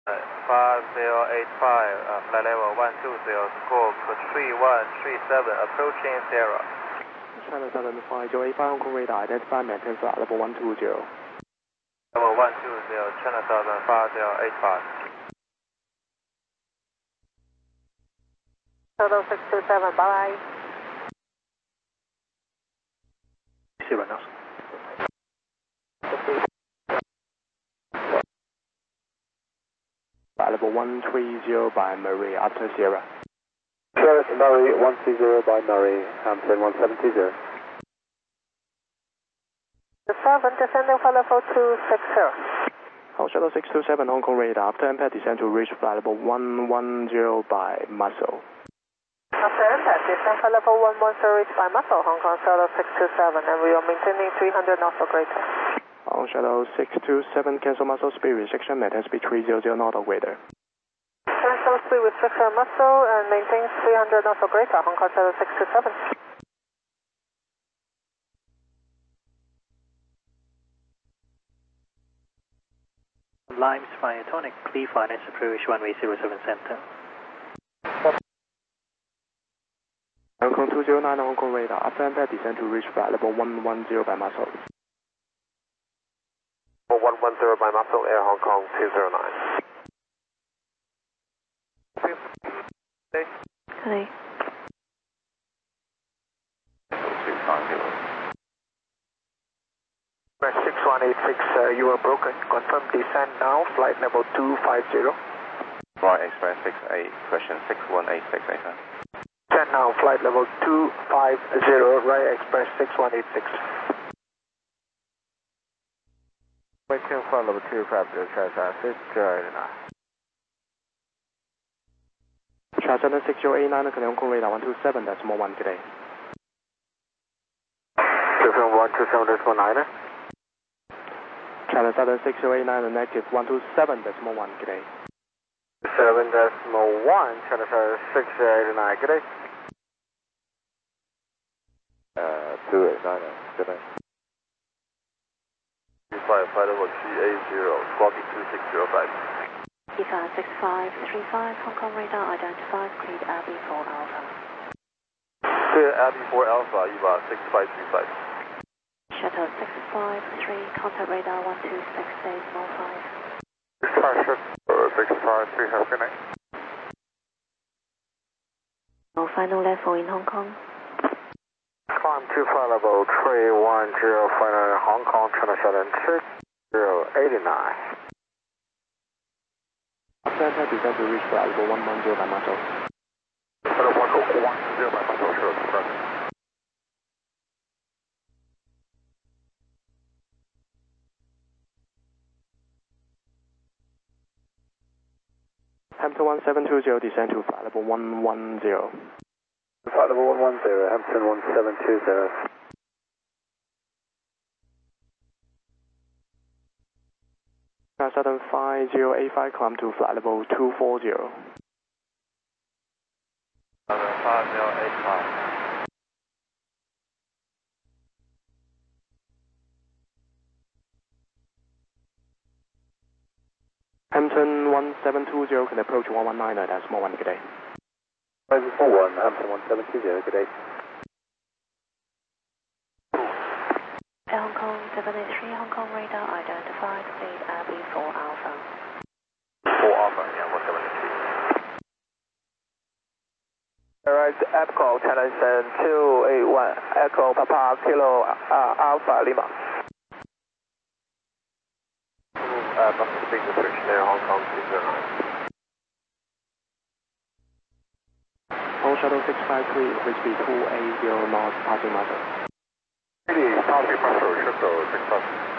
5085, flight level 120, squawk 3137, approaching Sierra. China Southern 5085, Hong Kong radar, identify, maintain flight level 120. Level 120, China Southern 5085. Total 627, bye. Sierra now. Flight level 130 by Marie after Sierra. Sierra to Murray 130 by Murray, Hampton 1720. The 7 descending for level 260. House Shuttle 627 Hong Kong radar, after impact descend to reach flight level 110 by Muscle. After impact, descend for level 110 reached by Muscle, Hong Kong Shuttle 627, and we are maintaining 300 knots or greater. Hong Shuttle 627, cancel Muscle speed restriction, maintain speed 300 knots or greater. Cancel speed restriction Muscle and maintain 300 knots or greater, Hong Kong Shuttle 627. Limes Fiatonic, clear finance approach runway 07 center. Hong Kong 209 Hong Kong radar, after impact descend to reach flight level 110 by Muscle. 110 by Muscle, Air Hong Kong 209. Hey. 6186, you are broken. Confirm descent now, flight level 250. Right, Express 68, question 6186, Descent now, flight level 250, right express 6186. Maintain flight level 250, transit 6089. Transit 6089, Hong Kong radar 127, decimal 1 today. Confirm 127.9. China Southern 6089, negative 127, decimal 1 today. 7.1, China Southern 689, good day. 289, good day. 25, flight level 380, squawking 2605. EVA 6535, Hong Kong radar identified, cleared Abbey 4 Alpha. Clear Abbey 4 Alpha, EVA 6535. Shuttle 653, contact radar 126.805. 653, have a good night. No final level in Hong Kong. Climb to flight level 310, final in Hong Kong, China Southern 6089. After impact descend to reach flight level 110 by Muscle. Flight level 110 by Muscle, sure, present. Hampton 1720, descend to flight level 110. Flight level 110, Hampton 1720. China Southern 5085, climb to flight level 240. 5085. Hampton 1720 can approach 119, decimal 1 today. 541, Hampton 1720, good day. Air Hong Kong 783, Hong Kong radar identified, cleared Abbey 4 Alpha. 4 Alpha, yeah, 173. Alright, Echo, China Southern 281, Echo Papa Kilo Alpha Lima. Muscle speed restriction there, Hong Kong 209. Hong Shuttle 653, increase speed 280 knots, passing Muscle. 88, passing Muscle, Shuttle 653.